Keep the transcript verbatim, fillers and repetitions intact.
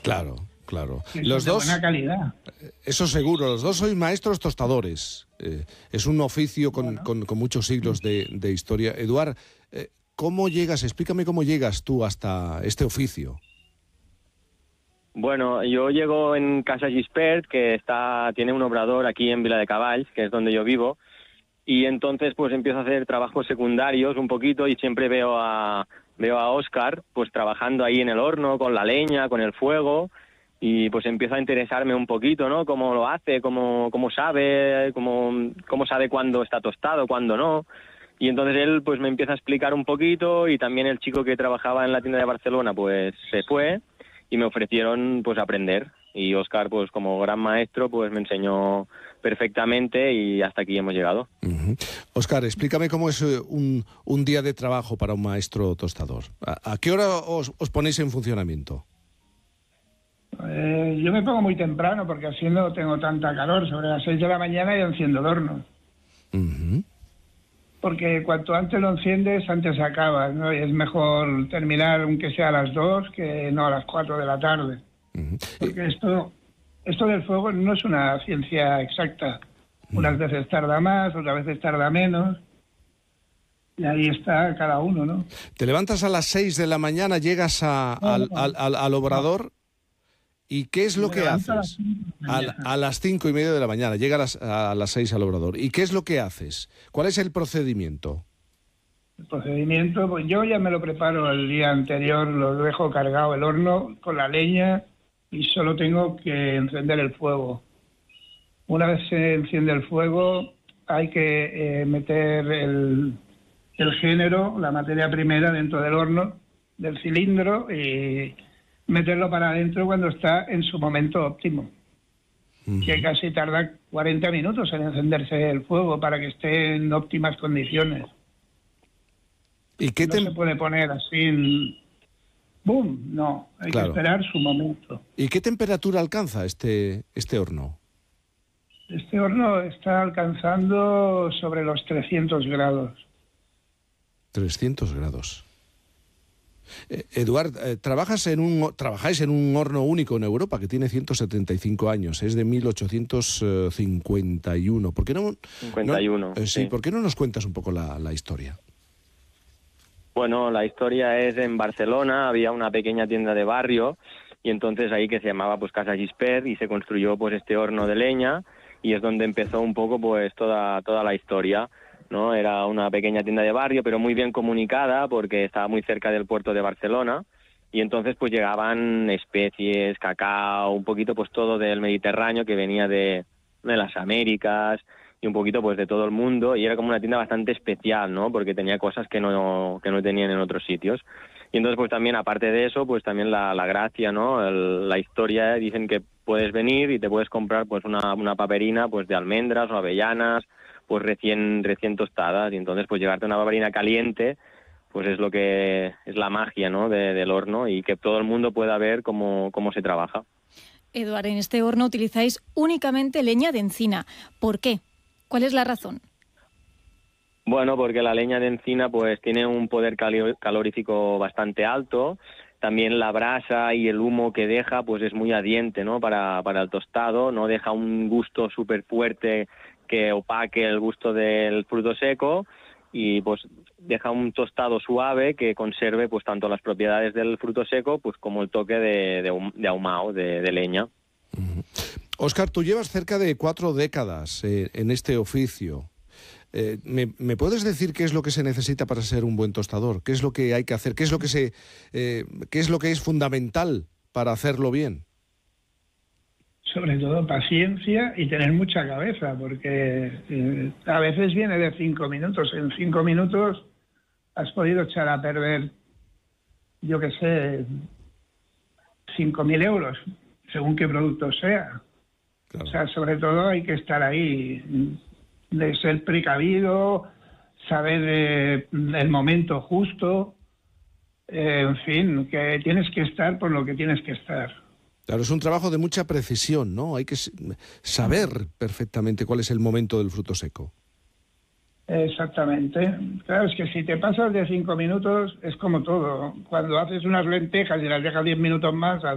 Claro, claro. Es Los de dos, buena calidad. eso seguro, los dos sois maestros tostadores. Eh, es un oficio con, Bueno. con, con muchos siglos de, de historia. Eduard, eh, ¿cómo llegas? Explícame cómo llegas tú hasta este oficio. Bueno, yo llego en Casa Gispert, que está tiene un obrador aquí en Vila de Cavalls, que es donde yo vivo, y entonces pues empiezo a hacer trabajos secundarios un poquito y siempre veo a veo a Óscar pues trabajando ahí en el horno con la leña, con el fuego, y pues empiezo a interesarme un poquito, ¿no? Cómo lo hace, cómo cómo sabe, cómo cómo sabe cuándo está tostado, cuándo no. Y entonces él pues me empieza a explicar un poquito, y también el chico que trabajaba en la tienda de Barcelona pues se fue y me ofrecieron pues aprender, y Óscar pues como gran maestro pues me enseñó perfectamente y hasta aquí hemos llegado. Uh-huh. Óscar, explícame cómo es un, un día de trabajo para un maestro tostador. ¿A, a qué hora os, os ponéis en funcionamiento? Eh, yo me pongo muy temprano porque así no tengo tanta calor. Sobre las seis de la mañana yo enciendo el horno. Uh-huh. Porque cuanto antes lo enciendes, antes acabas, ¿no? Y es mejor terminar aunque sea a las dos que no a las cuatro de la tarde. Uh-huh. Porque esto, esto del fuego no es una ciencia exacta. Unas veces tarda más, otras veces tarda menos. Y ahí está cada uno, ¿no? Te levantas a las seis de la mañana, llegas a, No, al, no. al, al, al obrador, ¿y qué es lo Me que levanto a las haces? cinco de la A, mañana. a las cinco y media de la mañana, llega a las, a las seis al obrador. ¿Y qué es lo que haces? ¿Cuál es el procedimiento? El procedimiento, pues yo ya me lo preparo el día anterior, lo dejo cargado el horno con la leña y solo tengo que encender el fuego. Una vez se enciende el fuego, hay que eh, meter el, el género, la materia primera, dentro del horno, del cilindro, y meterlo para adentro cuando está en su momento óptimo. Uh-huh. Que casi tarda cuarenta minutos en encenderse el fuego para que esté en óptimas condiciones. ¿Y qué No te... se puede poner así, ¡boom! No, hay Claro. que esperar su momento. ¿Y qué temperatura alcanza este, este horno? Este horno está alcanzando sobre los trescientos grados. trescientos grados. Eh, Eduard, eh, trabajas en un, trabajáis en un horno único en Europa que tiene ciento setenta y cinco años, es de mil ochocientos cincuenta y uno. ¿Por qué no, cincuenta y uno, no, eh, sí, sí. ¿por qué no nos cuentas un poco la, la historia? Bueno, la historia es en Barcelona, había una pequeña tienda de barrio, y entonces ahí que se llamaba pues Casa Gispert, y se construyó pues este horno de leña, y es donde empezó un poco pues toda toda la historia, ¿no? Era una pequeña tienda de barrio, pero muy bien comunicada porque estaba muy cerca del puerto de Barcelona, y entonces pues llegaban especies, cacao, un poquito pues todo del Mediterráneo que venía de, de las Américas, y un poquito pues de todo el mundo, y era como una tienda bastante especial, ¿no? Porque tenía cosas que no que no tenían en otros sitios. Y entonces pues también, aparte de eso, pues también la, la gracia, ¿no? El, la historia, dicen que puedes venir y te puedes comprar pues una, una paperina pues de almendras o avellanas, pues recién recién tostadas, y entonces pues llevarte una paperina caliente pues es lo que es la magia, ¿no? De, del horno, y que todo el mundo pueda ver cómo cómo se trabaja. Eduard, en este horno utilizáis únicamente leña de encina. ¿Por qué? ¿Cuál es la razón? Bueno, porque la leña de encina pues tiene un poder cali- calorífico bastante alto. También la brasa y el humo que deja pues es muy ardiente, ¿no? Para, para el tostado, no deja un gusto súper fuerte que opaque el gusto del fruto seco, y pues deja un tostado suave que conserve pues tanto las propiedades del fruto seco pues como el toque de, de, hum- de ahumado, de, de leña. Uh-huh. Óscar, tú llevas cerca de cuatro décadas eh, en este oficio. Eh, ¿me, ¿Me puedes decir qué es lo que se necesita para ser un buen tostador? ¿Qué es lo que hay que hacer? ¿Qué es lo que se, eh, qué es lo que es fundamental para hacerlo bien? Sobre todo paciencia y tener mucha cabeza, porque eh, a veces viene de cinco minutos. En cinco minutos has podido echar a perder, yo qué sé, cinco mil euros, según qué producto sea. Claro. O sea, sobre todo hay que estar ahí, de ser precavido, saber eh, el momento justo, eh, en fin, que tienes que estar por lo que tienes que estar. Claro, es un trabajo de mucha precisión, ¿no? Hay que saber perfectamente cuál es el momento del fruto seco. Exactamente. Claro, es que si te pasas de cinco minutos es como todo. Cuando haces unas lentejas y las dejas diez minutos más,